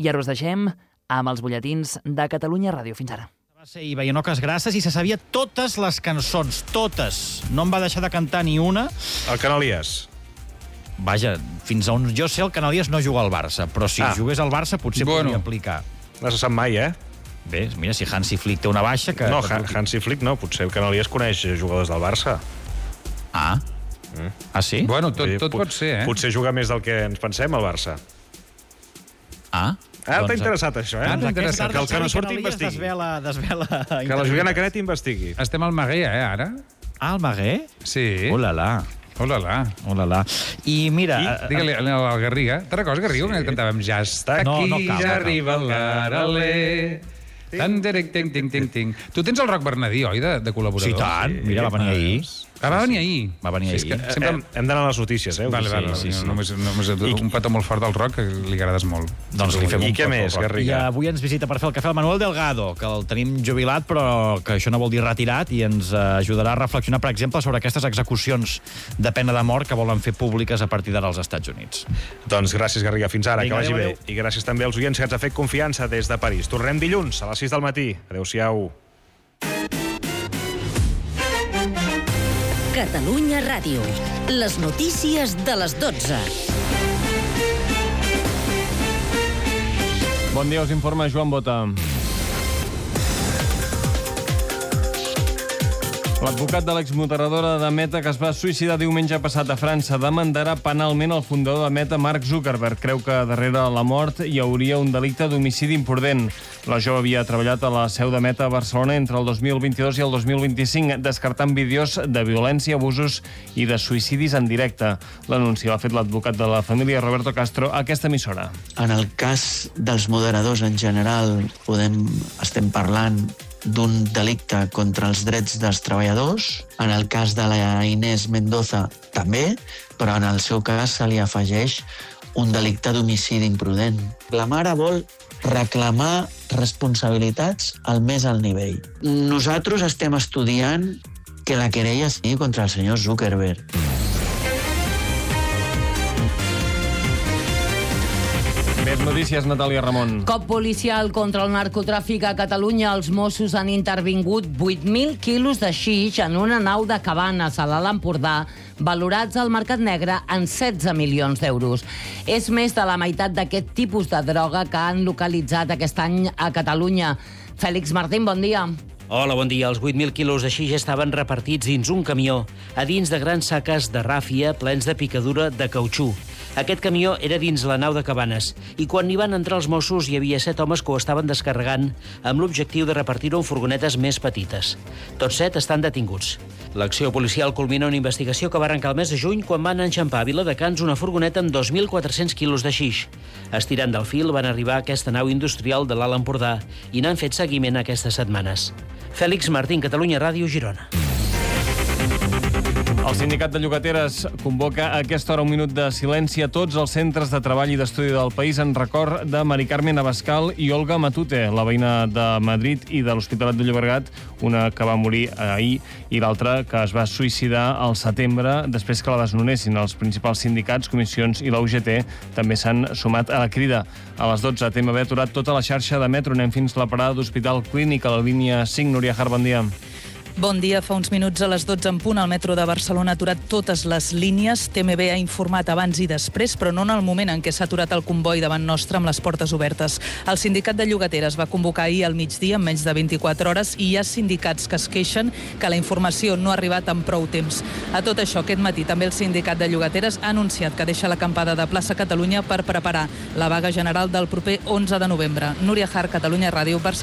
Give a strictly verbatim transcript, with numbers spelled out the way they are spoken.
I ara us deixem amb els butlletins de Catalunya Ràdio. Fins ara. Va ser i veient oques grasses i se sabia totes les cançons, totes. No em va deixar de cantar ni una. El Canalies. Vaja, fins on jo sé, el Canalies no juga al Barça, però si Ah. jugués al Barça potser Bueno. podria aplicar. No se sap mai, eh? Bé, mira, si Hansi Flick té una baixa... Que, No, que Ha- truqui. Hansi Flick no. Potser el Canalies coneix jugadors del Barça. Ah, ah sí? Bueno, tot, Sí, tot pot- pot ser, eh? Potser juga més del que ens pensem, el Barça. Ah, Ah, doncs- t'ha interessat, això, eh? Ah, t'ha Aquesta interessat. tarda Que el que no Xavi surti Canalies investigui. Desvela, desvela... Que la Juliana Canet investigui. Estem al Maguer, eh, ara? Ah, el Maguer? Sí. Oh la la, Hola, la. oh la la. I mira... I? eh, Digue-li al Garriga. Te'n recordes, Garriga, que cantàvem ja està aquí, No, no cal, no ja cal. arriba l'Arale. Tan, terec, ting, ting, ting, ting. Tu tens el Roc Bernadí, oi, de, de col·laborador? Sí, tant. Mira, va venir ahir. Ah, va venir ahir. Va venir Sí, és ahir. que sempre... Hem, hem d'anar a les notícies, eh? Vale, vale, Sí, sí, sí. només, només un petó molt fort del Roc, que li agrades molt. Doncs li fem I un què petó, més, Roc. Garriga? I avui ens visita per fer el cafè el Manuel Delgado, que el tenim jubilat, però que això no vol dir retirat, i ens eh, ajudarà a reflexionar, per exemple, sobre aquestes execucions de pena de mort que volen fer públiques a partir d'ara als Estats Units. Doncs gràcies, Garriga. Fins ara, Vinga, que vagi adéu, bé. I gràcies també als oients que ens ha fet confiança des de París. Tornem dilluns a les sis del matí. Adéu-siau. Catalunya Ràdio. Les notícies de les dotze. Bon dia, us informa Joan Bota. L'advocat de l'exmoderadora de Meta, que es va suïcidar diumenge passat a França, demandarà penalment el fundador de Meta, Mark Zuckerberg. Creu que darrere la mort hi hauria un delicte d'homicidi imprudent. La jove havia treballat a la seu de Meta a Barcelona entre el dos mil vint-i-dos i el dos mil vint-i-cinc, descartant vídeos de violència, abusos i de suïcidis en directe. L'anunci l'ha fet l'advocat de la família, Roberto Castro, a aquesta emissora. En el cas dels moderadors en general, podem, estem parlant d'un delicte contra els drets dels treballadors. En el cas de la Inés Mendoza, també, però en el seu cas se li afegeix un delicte d'homicidi imprudent. La mare vol reclamar responsabilitats al més alt nivell. Nosaltres estem estudiant que la querella sigui contra el senyor Zuckerberg. Més notícies, Natàlia Ramon. Cop policial contra el narcotràfic a Catalunya. Els Mossos han intervingut vuit mil quilos de xix en una nau de Cabanes a l'Alt Empordà, valorats al mercat negre en setze milions d'euros. És més de la meitat d'aquest tipus de droga que han localitzat aquest any a Catalunya. Fèlix Martín, bon dia. Hola, bon dia. Els vuit mil quilos de xix estaven repartits dins un camió, a dins de grans saques de ràfia plens de picadura de cautxú. Aquest camió era dins la nau de Cabanes i quan hi van entrar els Mossos hi havia set homes que ho estaven descarregant amb l'objectiu de repartir-ho en furgonetes més petites. Tots set estan detinguts. L'acció policial culmina una investigació que va arrencar el mes de juny quan van enxampar a Viladecans una furgoneta amb dos mil quatre-cents quilos de xix. Estirant del fil van arribar a aquesta nau industrial de l'Alt Empordà i n'han fet seguiment aquestes setmanes. Fèlix Martín, Catalunya Ràdio, Girona. El sindicat de llogateres convoca a aquesta hora un minut de silenci a tots els centres de treball i d'estudi del país en record de Mari Carmen Abascal i Olga Matute, la veïna de Madrid i de l'Hospitalet de Llobregat, una que va morir ahir i l'altra que es va suïcidar al setembre després que la desnonessin. Els principals sindicats, comissions i la U G T també s'han sumat a la crida. A les dotze tem haver aturat tota la xarxa de metro. Anem fins la parada d'Hospital Clínic a la línia cinc. Núria Har, bon dia. Bon dia. Fa uns minuts a les dotze en punt el metro de Barcelona ha aturat totes les línies. T M B ha informat abans i després, però no en el moment en què s'ha aturat el comboi davant nostre amb les portes obertes. El sindicat de llogateres va convocar ahir al migdia en menys de vint-i-quatre hores i hi ha sindicats que es queixen que la informació no ha arribat en prou temps. A tot això, aquest matí també el sindicat de llogateres ha anunciat que deixa l'acampada de plaça Catalunya per preparar la vaga general del proper onze de novembre. Núria Har, Catalunya Ràdio, Barcelona.